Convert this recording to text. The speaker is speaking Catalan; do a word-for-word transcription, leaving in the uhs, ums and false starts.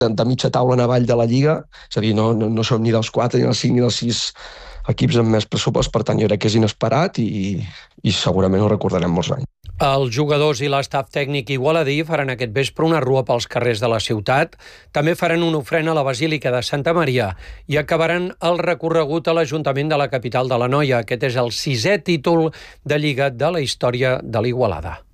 de mitja taula en avall de la Lliga, és a dir, no, no, no som ni dels quatre, ni dels cinc, ni dels sis equips amb més pressupost, per tant jo crec que és inesperat i, i segurament ho recordarem molts anys. Els jugadors i l'estaf tècnic igualadí faran aquest vespre una rua pels carrers de la ciutat. També faran una ofrena a la Basílica de Santa Maria i acabaran el recorregut a l'Ajuntament de la capital de l'Anoia. Aquest és el sisè títol de Lliga de la història de l'Igualada.